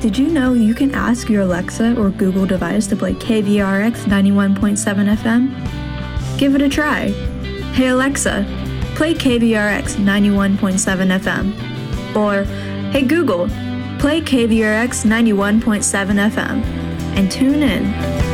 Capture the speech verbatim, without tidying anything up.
Did you know you can ask your Alexa or Google device to play K V R X ninety-one point seven F M? Give it a try. Hey Alexa, play K V R X ninety-one point seven F M. Or, hey Google, play K V R X ninety-one point seven F M. And tune in.